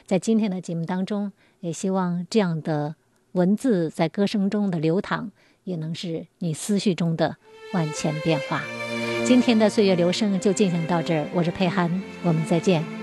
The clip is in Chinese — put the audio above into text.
在今天的节目当中，也希望这样的文字在歌声中的流淌，也能是你思绪中的万千变化。今天的岁月留声就进行到这儿，我是佩涵，我们再见。